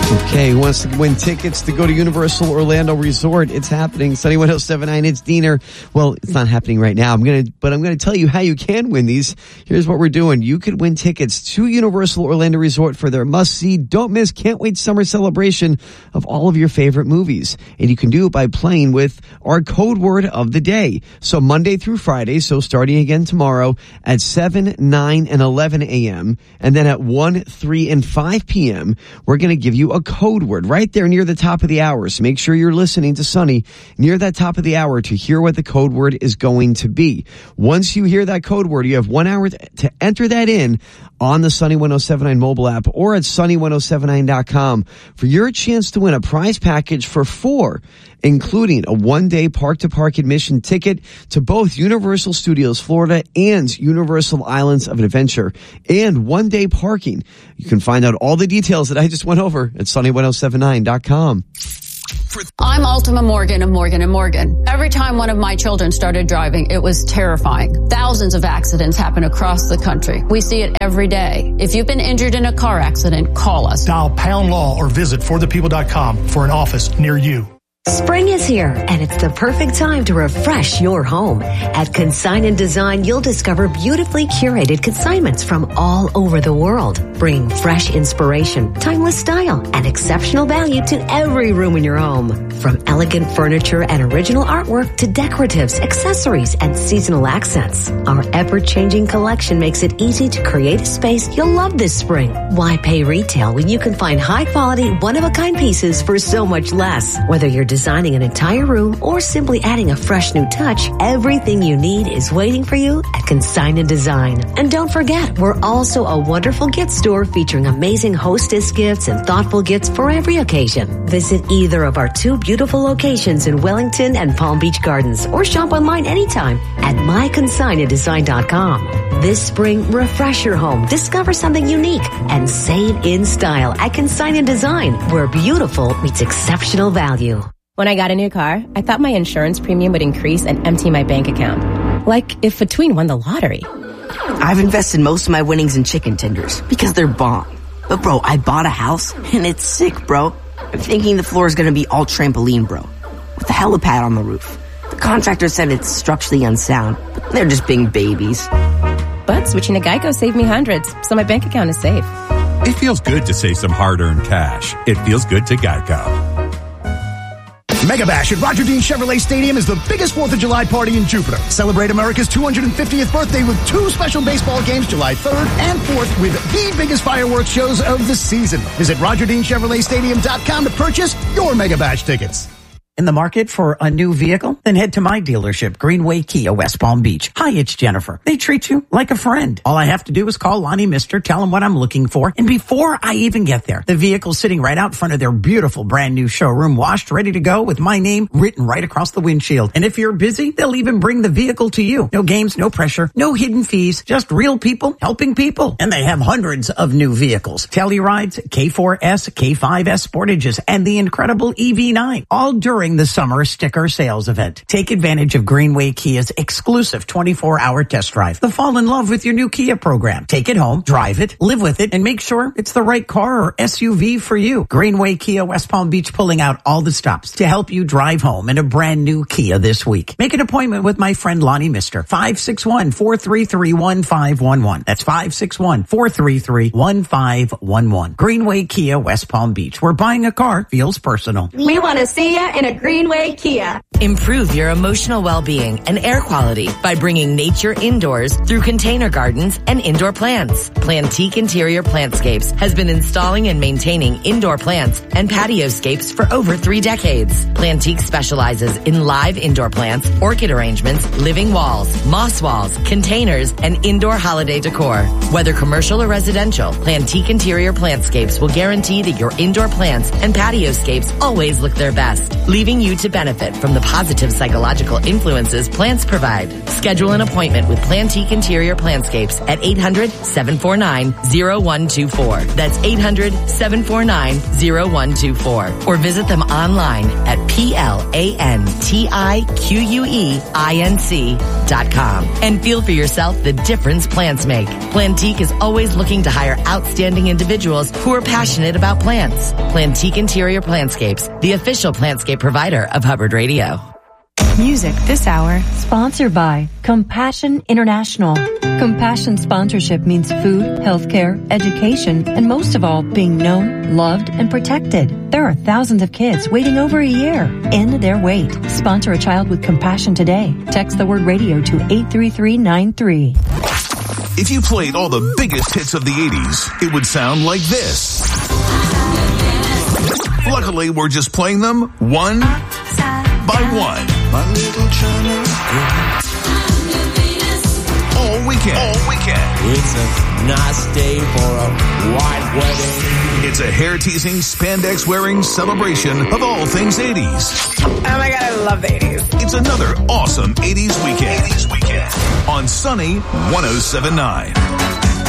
Okay, who wants to win tickets to go to Universal Orlando Resort? It's happening. Sunny 107.9, it's Diener. Well, it's not happening right now. I'm going to tell you how you can win these. Here's what we're doing. You could win tickets to Universal Orlando Resort for their must-see, don't-miss, can't-wait summer celebration of all of your favorite movies. And you can do it by playing with our code word of the day. So Monday through Friday, so starting again tomorrow at 7, 9, and 11 a.m. And then at 1, 3, and 5 p.m., we're going to give you a code word right there near the top of the hour. So make sure you're listening to Sunny near that top of the hour to hear what the code word is going to be. Once you hear that code word, you have 1 hour to enter that in on the Sunny 107.9 mobile app or at sunny1079.com for your chance to win a prize package for 4, including a 1-day park-to-park admission ticket to both Universal Studios Florida and Universal Islands of Adventure, and 1-day parking. You can find out all the details that I just went over at sunny1079.com. I'm Ultima Morgan of Morgan & Morgan. Every time one of my children started driving, it was terrifying. Thousands of accidents happen across the country. We see it every day. If you've been injured in a car accident, call us. Dial #law or visit forthepeople.com for an office near you. Spring is here, and it's the perfect time to refresh your home. At Consign & Design, you'll discover beautifully curated consignments from all over the world. Bring fresh inspiration, timeless style, and exceptional value to every room in your home. From elegant furniture and original artwork to decoratives, accessories, and seasonal accents, our ever-changing collection makes it easy to create a space you'll love this spring. Why pay retail when you can find high-quality, one-of-a-kind pieces for so much less? Whether you're designing an entire room or simply adding a fresh new touch, everything you need is waiting for you at Consign & Design. And don't forget, we're also a wonderful gift store featuring amazing hostess gifts and thoughtful gifts for every occasion. Visit either of our 2 beautiful locations in Wellington and Palm Beach Gardens, or shop online anytime at myconsignanddesign.com. This spring, refresh your home, discover something unique, and save in style at Consign & Design, where beautiful meets exceptional value. When I got a new car, I thought my insurance premium would increase and empty my bank account. Like if Between won the lottery. I've invested most of my winnings in chicken tenders because they're bomb. But bro, I bought a house and it's sick, bro. I'm thinking the floor is going to be all trampoline, bro, with a helipad on the roof. The contractor said it's structurally unsound, but they're just being babies. But switching to Geico saved me hundreds, so my bank account is safe. It feels good to save some hard-earned cash. It feels good to Geico. Mega Bash at Roger Dean Chevrolet Stadium is the biggest 4th of July party in Jupiter. Celebrate America's 250th birthday with 2 special baseball games July 3rd and 4th with the biggest fireworks shows of the season. Visit RogerDeanChevroletStadium.com to purchase your Mega Bash tickets. In the market for a new vehicle? Then head to my dealership, Greenway Kia, West Palm Beach. Hi, it's Jennifer. They treat you like a friend. All I have to do is call Lonnie Mister, tell him what I'm looking for, and before I even get there, the vehicle's sitting right out front of their beautiful brand new showroom, washed, ready to go, with my name written right across the windshield. And if you're busy, they'll even bring the vehicle to you. No games, no pressure, no hidden fees, just real people helping people. And they have hundreds of new vehicles. Tellurides, K4S, K5S Sportages, and the incredible EV9, all during the summer sticker sales event. Take advantage of Greenway Kia's exclusive 24-hour test drive. The Fall in Love with Your New Kia program. Take it home, drive it, live with it, and make sure it's the right car or SUV for you. Greenway Kia, West Palm Beach, pulling out all the stops to help you drive home in a brand new Kia this week. Make an appointment with my friend Lonnie Mister. 561-433-1511. That's 561-433-1511. Greenway Kia, West Palm Beach, where buying a car feels personal. We want to see you in a Greenway Kia. Improve your emotional well-being and air quality by bringing nature indoors through container gardens and indoor plants. Plantique Interior Plantscapes has been installing and maintaining indoor plants and patioscapes for over 3 decades. Plantique specializes in live indoor plants, orchid arrangements, living walls, moss walls, containers, and indoor holiday decor. Whether commercial or residential, Plantique Interior Plantscapes will guarantee that your indoor plants and patioscapes always look their best, leaving you to benefit from the positive psychological influences plants provide. Schedule an appointment with Plantique Interior Plantscapes at 800-749-0124. That's 800-749-0124. Or visit them online at plantiqueinc.com and feel for yourself the difference plants make. Plantique is always looking to hire outstanding individuals who are passionate about plants. Plantique Interior Plantscapes, the official plantscape provider of Hubbard Radio. Music this hour, sponsored by Compassion International. Compassion sponsorship means food, healthcare, education, and most of all, being known, loved, and protected. There are thousands of kids waiting over a year. End their wait. Sponsor a child with compassion today. Text the word radio to 83393. If you played all the biggest hits of the 80s, it would sound like this. Luckily, we're just playing them one by one. My little China all weekend. It's a nice day for a white wedding. It's a hair-teasing, spandex-wearing celebration of all things 80s. Oh my God, I love the 80s. It's another awesome 80s weekend. On Sunny 107.9.